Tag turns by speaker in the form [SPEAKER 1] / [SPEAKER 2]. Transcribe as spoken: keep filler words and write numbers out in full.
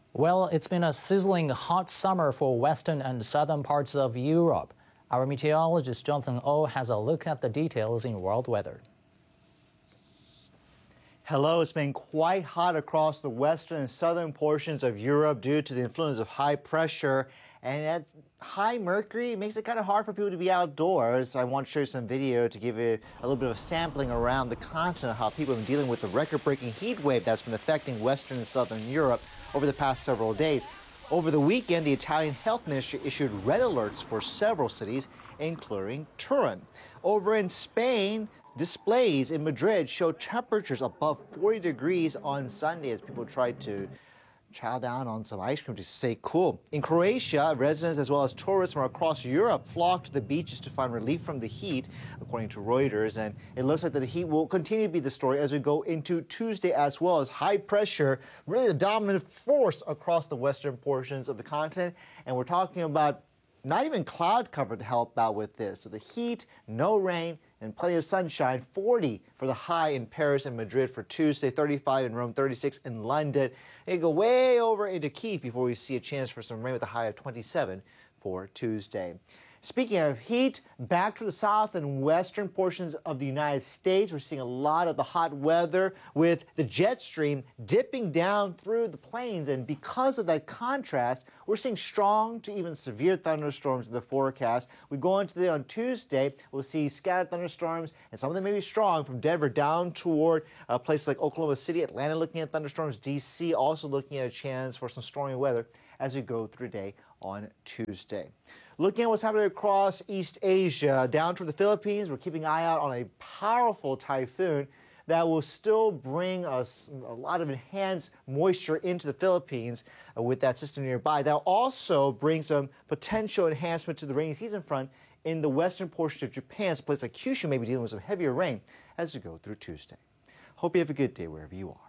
[SPEAKER 1] Well, it's been a sizzling hot summer for western and southern parts of Europe. Our meteorologist Jonathan Oh has a look at the details in world weather.
[SPEAKER 2] Hello, it's been quite hot across the western and southern portions of Europe due to the influence of high pressure. And that high mercury makes it kind of hard for people to be outdoors. I want to show you some video to give you a little bit of sampling around the continent, how people have been dealing with the record-breaking heat wave that's been affecting western and southern Europe over the past several days. Over the weekend, the Italian health ministry issued red alerts for several cities, including Turin. Over in Spain, displays in Madrid show temperatures above forty degrees on Sunday as people tried to chow down on some ice cream to stay cool. In Croatia, residents as well as tourists from across Europe flocked to the beaches to find relief from the heat, according to Reuters. And it looks like the heat will continue to be the story as we go into Tuesday, as well as high pressure, really the dominant force across the western portions of the continent. And we're talking about not even cloud cover to help out with this. So the heat, no rain, and plenty of sunshine. forty for the high in Paris and Madrid for Tuesday, thirty-five in Rome, thirty-six in London. It go way over into Kyiv before we see a chance for some rain with a high of twenty-seven for Tuesday. Speaking of heat, back to the south and western portions of the United States, we're seeing a lot of the hot weather with the jet stream dipping down through the plains. And because of that contrast, we're seeing strong to even severe thunderstorms in the forecast. We go into the on Tuesday, we'll see scattered thunderstorms, and some of them may be strong from Denver down toward a place like Oklahoma City, Atlanta looking at thunderstorms, D C also looking at a chance for some stormy weather as we go through the day on Tuesday. Looking at what's happening across East Asia, down toward the Philippines, we're keeping an eye out on a powerful typhoon that will still bring us a lot of enhanced moisture into the Philippines uh, with that system nearby. That'll also bring some potential enhancement to the rainy season front in the western portion of Japan. So a place like Kyushu may be dealing with some heavier rain as we go through Tuesday. Hope you have a good day wherever you are.